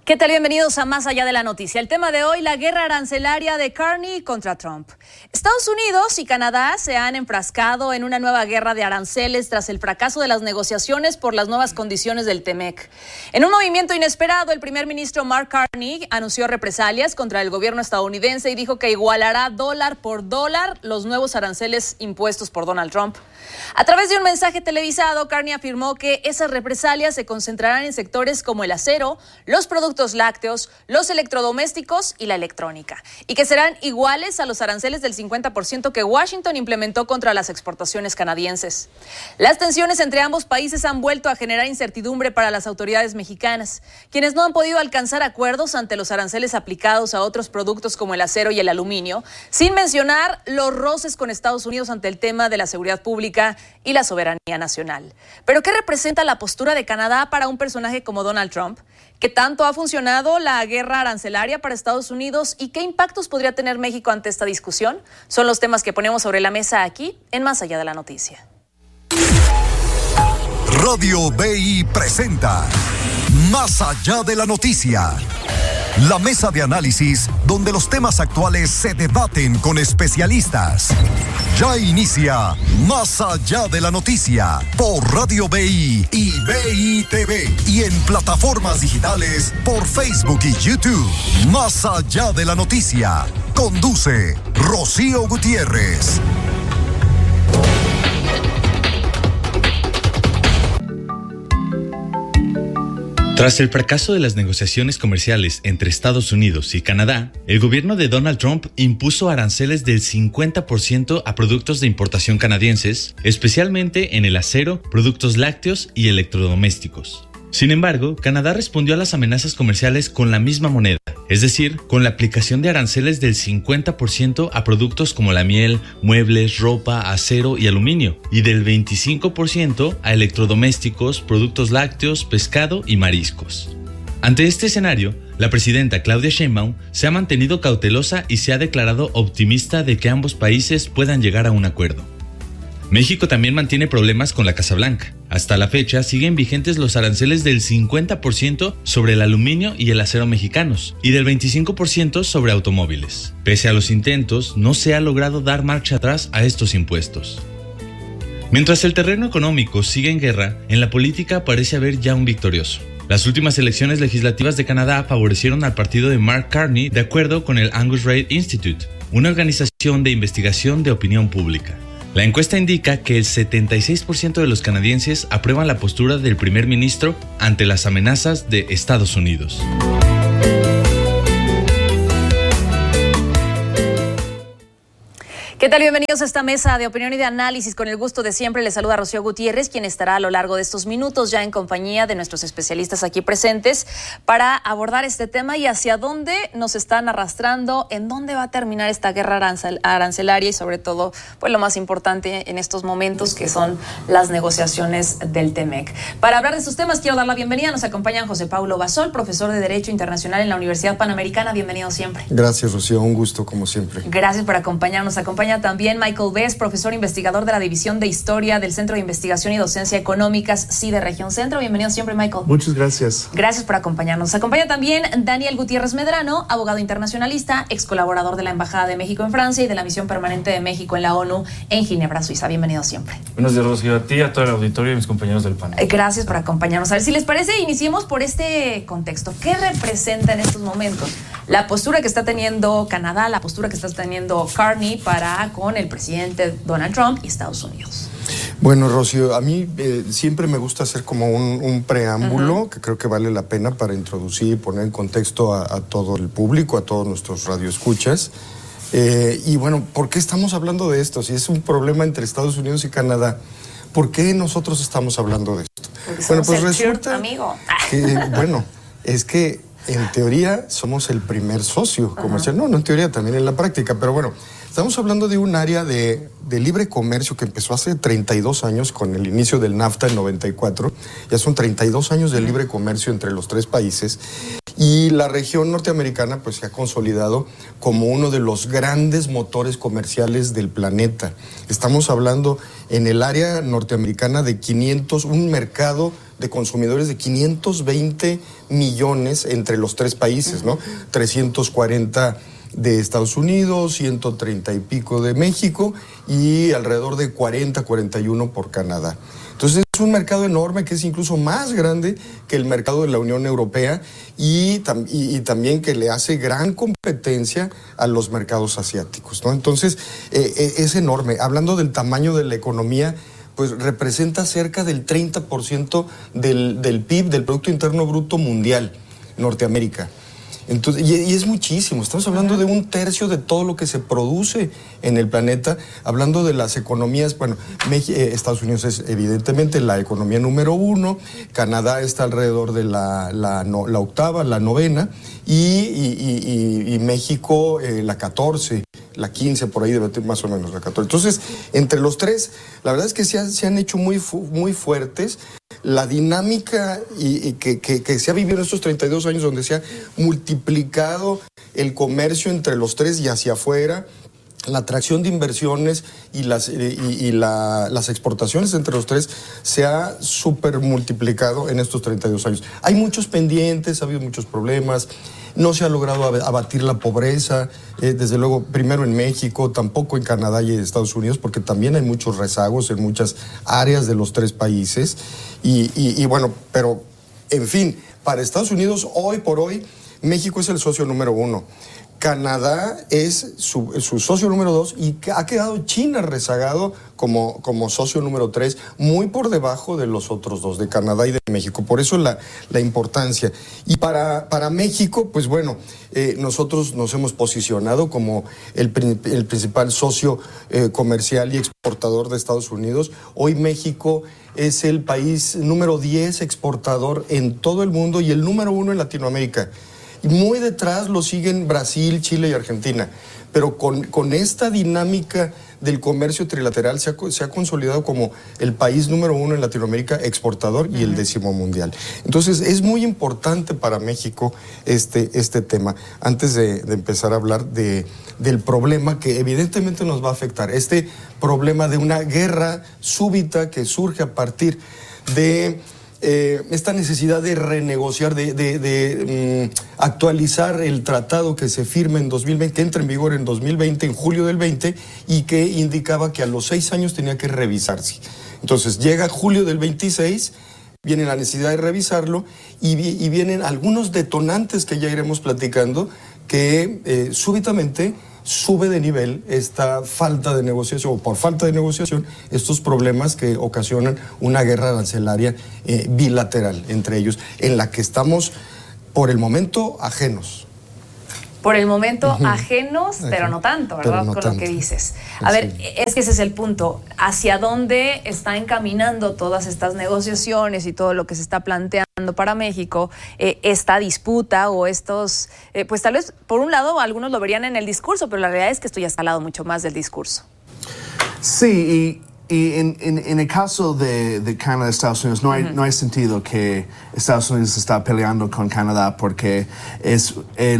¿Qué tal? Bienvenidos a Más Allá de la Noticia. El tema de hoy, la guerra arancelaria de Carney contra Trump. Estados Unidos y Canadá se han enfrascado en una nueva guerra de aranceles tras el fracaso de las negociaciones por las nuevas condiciones del TEMEC. En un movimiento inesperado, el primer ministro Mark Carney anunció represalias contra el gobierno estadounidense y dijo que igualará dólar por dólar los nuevos aranceles impuestos por Donald Trump. A través de un mensaje televisado, Carney afirmó que esas represalias se concentrarán en sectores como el acero, los productos lácteos, los electrodomésticos y la electrónica, y que serán iguales a los aranceles del 50% que Washington implementó contra las exportaciones canadienses. Las tensiones entre ambos países han vuelto a generar incertidumbre para las autoridades mexicanas, quienes no han podido alcanzar acuerdos ante los aranceles aplicados a otros productos como el acero y el aluminio, sin mencionar los roces con Estados Unidos ante el tema de la seguridad pública y la soberanía nacional. ¿Pero qué representa la postura de Canadá para un personaje como Donald Trump? ¿Qué tanto ha funcionado la guerra arancelaria para Estados Unidos y qué impactos podría tener México ante esta discusión? Son los temas que ponemos sobre la mesa aquí en Más Allá de la Noticia. Radio BI presenta Más Allá de la Noticia. La mesa de análisis donde los temas actuales se debaten con especialistas. Ya inicia Más Allá de la Noticia por Radio BI y BI TV y en plataformas digitales por Facebook y YouTube. Más Allá de la Noticia. Conduce Rocío Gutiérrez. Tras el fracaso de las negociaciones comerciales entre Estados Unidos y Canadá, el gobierno de Donald Trump impuso aranceles del 50% a productos de importación canadienses, especialmente en el acero, productos lácteos y electrodomésticos. Sin embargo, Canadá respondió a las amenazas comerciales con la misma moneda, es decir, con la aplicación de aranceles del 50% a productos como la miel, muebles, ropa, acero y aluminio, y del 25% a electrodomésticos, productos lácteos, pescado y mariscos. Ante este escenario, la presidenta Claudia Sheinbaum se ha mantenido cautelosa y se ha declarado optimista de que ambos países puedan llegar a un acuerdo. México también mantiene problemas con la Casa Blanca. Hasta la fecha siguen vigentes los aranceles del 50% sobre el aluminio y el acero mexicanos y del 25% sobre automóviles. Pese a los intentos, no se ha logrado dar marcha atrás a estos impuestos. Mientras el terreno económico sigue en guerra, en la política parece haber ya un victorioso. Las últimas elecciones legislativas de Canadá favorecieron al partido de Mark Carney de acuerdo con el Angus Reid Institute, una organización de investigación de opinión pública. La encuesta indica que el 76% de los canadienses aprueban la postura del primer ministro ante las amenazas de Estados Unidos. ¿Qué tal? Bienvenidos a esta mesa de opinión y de análisis. Con el gusto de siempre les saluda Rocío Gutiérrez, quien estará a lo largo de estos minutos ya en compañía de nuestros especialistas aquí presentes para abordar este tema y hacia dónde nos están arrastrando, en dónde va a terminar esta guerra arancelaria y sobre todo, pues lo más importante en estos momentos que son las negociaciones del TEMEC. Para hablar de estos temas quiero dar la bienvenida. Nos acompañan José Paulo Basol, profesor de Derecho Internacional en la Universidad Panamericana. Bienvenido siempre. Gracias, Rocío. Un gusto como siempre. Gracias por acompañarnos. Acompaña también Michael Best, profesor investigador de la División de Historia del Centro de Investigación y Docencia Económicas, CIDE Región Centro. Bienvenido siempre, Michael. Muchas gracias. Gracias por acompañarnos. Nos acompaña también Daniel Gutiérrez Medrano, abogado internacionalista, ex colaborador de la Embajada de México en Francia y de la Misión Permanente de México en la ONU en Ginebra, Suiza. Bienvenido siempre. Buenos días, Rocío, a ti, a todo el auditorio y a mis compañeros del panel. Gracias por acompañarnos. A ver, si les parece, iniciemos por este contexto. ¿Qué representa en estos momentos la postura que está teniendo Canadá, la postura que está teniendo Carney para con el presidente Donald Trump y Estados Unidos? Bueno, Rocío, a mí siempre me gusta hacer como un preámbulo que creo que vale la pena para introducir y poner en contexto a todo el público, a todos nuestros radioescuchas. Y bueno, ¿por qué estamos hablando de esto? Si es un problema entre Estados Unidos y Canadá, ¿por qué nosotros estamos hablando de esto? Porque bueno, somos pues el resulta amigo. que, bueno, es que en teoría somos el primer socio comercial. No, en teoría, también en la práctica, pero bueno, estamos hablando de un área de libre comercio que empezó hace 32 años con el inicio del NAFTA en 94. Ya son 32 años de libre comercio entre los tres países. Y la región norteamericana pues se ha consolidado como uno de los grandes motores comerciales del planeta. Estamos hablando en el área norteamericana de un mercado de consumidores de 520 millones entre los tres países, ¿no? 340 de Estados Unidos, 130 y pico de México y alrededor de 41 por Canadá. Entonces es un mercado enorme que es incluso más grande que el mercado de la Unión Europea y también que le hace gran competencia a los mercados asiáticos, ¿no? Entonces es enorme. Hablando del tamaño de la economía, pues representa cerca del 30% del PIB, del Producto Interno Bruto Mundial, Norteamérica. Entonces, y es muchísimo, estamos hablando de 1/3 de todo lo que se produce en el planeta, hablando de las economías. Bueno, Estados Unidos es evidentemente la economía número 1, Canadá está alrededor de la octava, la novena, y México la 14, la 15, por ahí debe ser más o menos la 14. Entonces, entre los tres, la verdad es que se han hecho muy fuertes. La dinámica que se ha vivido en estos 32 años, donde se ha multiplicado el comercio entre los tres y hacia afuera, la atracción de inversiones y las exportaciones entre los tres se ha súper multiplicado en estos 32 años. Hay muchos pendientes, ha habido muchos problemas. No se ha logrado abatir la pobreza, desde luego, primero en México, tampoco en Canadá y en Estados Unidos, porque también hay muchos rezagos en muchas áreas de los tres países. Y bueno, pero, en fin, para Estados Unidos, hoy por hoy, México es el socio número 1. Canadá es su socio número 2 y ha quedado China rezagado como socio número 3, muy por debajo de los otros dos, de Canadá y de México. Por eso la importancia. Y para México, pues bueno, nosotros nos hemos posicionado como el principal socio comercial y exportador de Estados Unidos. Hoy México es el país número 10 exportador en todo el mundo y el número 1 en Latinoamérica. Y muy detrás lo siguen Brasil, Chile y Argentina. Pero con esta dinámica del comercio trilateral se ha consolidado como el país número 1 en Latinoamérica exportador y el 10º mundial. Entonces es muy importante para México este tema. Antes de empezar a hablar del problema que evidentemente nos va a afectar, este problema de una guerra súbita que surge a partir de esta necesidad de renegociar, de actualizar el tratado que se firma en 2020, que entra en vigor en 2020, en julio del 20, y que indicaba que a los 6 años tenía que revisarse. Entonces llega julio del 26, viene la necesidad de revisarlo y vienen algunos detonantes que ya iremos platicando que súbitamente sube de nivel esta falta de negociación, o por falta de negociación, estos problemas que ocasionan una guerra arancelaria bilateral entre ellos, en la que estamos por el momento ajenos. Por el momento ajenos, pero no tanto, ¿verdad? Con lo que dices. A ver, es que ese es el punto. ¿Hacia dónde está encaminando todas estas negociaciones y todo lo que se está planteando para México, esta disputa o estos, pues tal vez, por un lado, algunos lo verían en el discurso, pero la realidad es que esto ya ha escalado mucho más del discurso? Sí, y en el caso de Canadá y Estados Unidos, no hay sentido que Estados Unidos está peleando con Canadá porque es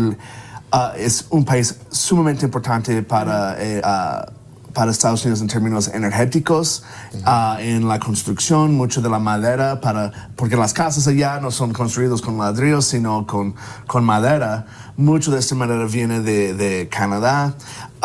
un país sumamente importante para Estados Unidos en términos energéticos, en la construcción, mucho de la madera, porque las casas allá no son construidas con ladrillos, sino con madera. Mucho de esta madera viene de Canadá.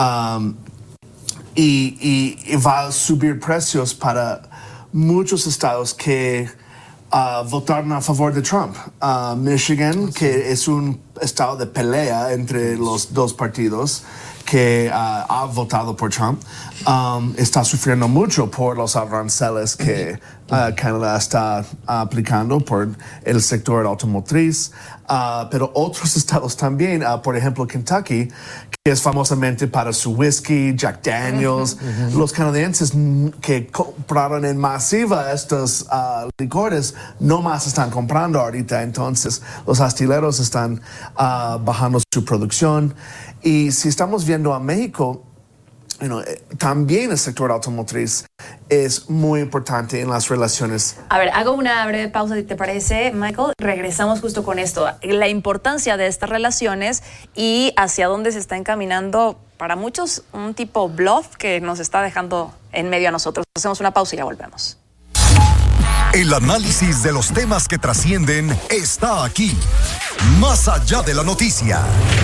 Y va a subir precios para muchos estados que votaron a favor de Trump. Michigan, que es un estado de pelea entre los dos partidos, que ha votado por Trump, está sufriendo mucho por los aranceles que Canadá está aplicando por el sector automotriz, pero otros estados también, por ejemplo Kentucky, que es famosamente para su whisky, Jack Daniels. Los canadienses que compraron en masiva estos licores no más están comprando ahorita, entonces los astileros están bajando su producción. Y si estamos viendo a México, también el sector automotriz es muy importante en las relaciones. A ver, hago una breve pausa, si te parece, Michael. Regresamos justo con esto, la importancia de estas relaciones y hacia dónde se está encaminando para muchos un tipo bluff que nos está dejando en medio a nosotros. Hacemos una pausa y ya volvemos. El análisis de los temas que trascienden está aquí. Más allá de la noticia.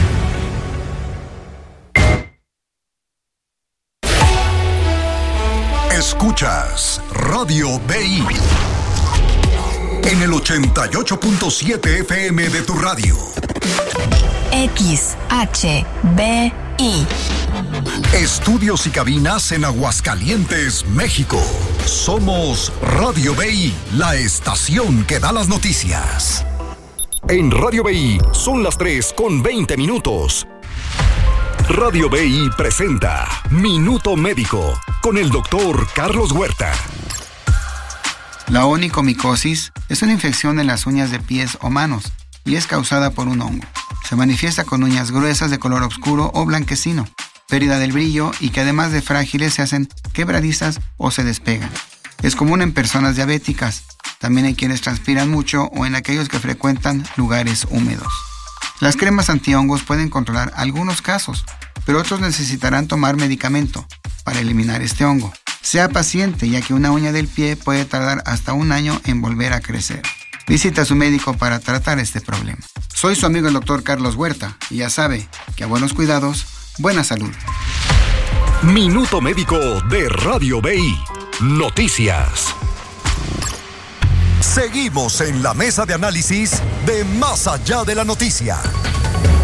Escuchas Radio BI en el 88.7 FM de tu radio. XHBI. Estudios y cabinas en Aguascalientes, México. Somos Radio BI, la estación que da las noticias. En Radio BI son las 3:20. Radio BI presenta Minuto Médico con el doctor Carlos Huerta. La onicomicosis es una infección en las uñas de pies o manos y es causada por un hongo. Se manifiesta con uñas gruesas de color oscuro o blanquecino, pérdida del brillo y que además de frágiles se hacen quebradizas o se despegan. Es común en personas diabéticas, también en quienes transpiran mucho o en aquellos que frecuentan lugares húmedos. Las cremas antihongos pueden controlar algunos casos, pero otros necesitarán tomar medicamento para eliminar este hongo. Sea paciente, ya que una uña del pie puede tardar hasta 1 año en volver a crecer. Visita a su médico para tratar este problema. Soy su amigo el doctor Carlos Huerta y ya sabe que a buenos cuidados, buena salud. Minuto Médico de Radio BI. Noticias. Seguimos en la mesa de análisis de Más allá de la noticia.